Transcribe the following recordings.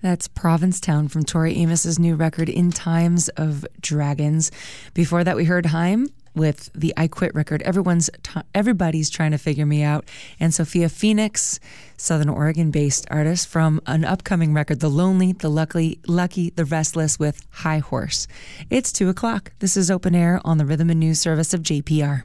That's Provincetown from Tori Amos's new record, In Times of Dragons. Before that, we heard Haim with the I Quit record, Everybody's Trying to Figure Me Out, and Sophia Phoenix, Southern Oregon-based artist, from an upcoming record, The Lonely, The Lucky, The Restless, with High Horse. It's 2 o'clock. This is Open Air on the Rhythm and News Service of JPR.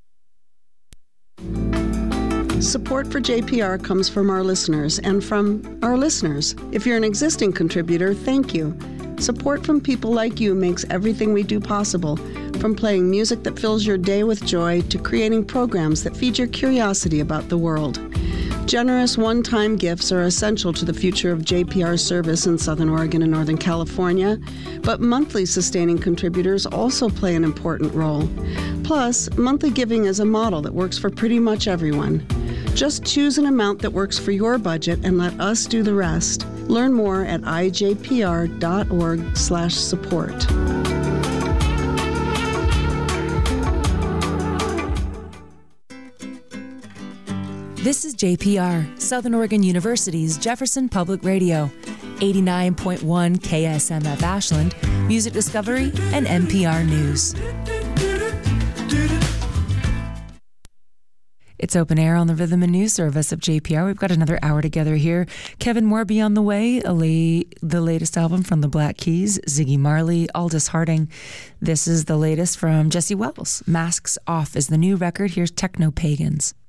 Support for JPR comes from our listeners and from our listeners. If you're an existing contributor, thank you. Support from people like you makes everything we do possible, from playing music that fills your day with joy to creating programs that feed your curiosity about the world. Generous one-time gifts are essential to the future of JPR service in Southern Oregon and Northern California, but monthly sustaining contributors also play an important role. Plus, monthly giving is a model that works for pretty much everyone. Just choose an amount that works for your budget and let us do the rest. Learn more at ijpr.org/support. This is JPR, Southern Oregon University's Jefferson Public Radio, 89.1 KSMF Ashland, Music Discovery, and NPR News. It's Open Air on the Rhythm and News Service of JPR. We've got another hour together here. Kevin Moore, Be On The Way, the latest album from the Black Keys, Ziggy Marley, Aldous Harding. This is the latest from Jesse Wells. Masks Off is the new record. Here's Techno Pagans.